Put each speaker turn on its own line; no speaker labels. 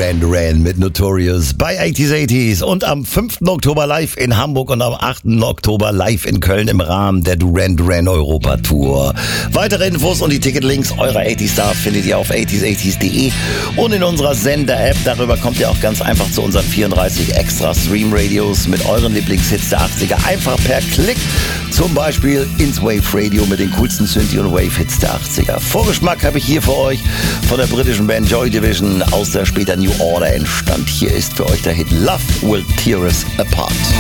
Duran Duran mit Notorious bei 80s und am 5. Oktober live in Hamburg und am 8. Oktober live in Köln im Rahmen der Duran Duran Europa Tour. Weitere Infos und die Ticketlinks eurer 80 Star findet ihr auf 80s80s.de und in unserer Sender-App. Darüber kommt ihr auch ganz einfach zu unseren 34 extra Stream-Radios mit euren Lieblingshits der 80er. Einfach per Klick, zum Beispiel ins Wave Radio mit den coolsten Synthie- und Wave-Hits der 80er. Vorgeschmack habe ich hier für euch von der britischen Band Joy Division aus der später New Order entstand. Hier ist für euch der Hit Love Will Tear Us Apart.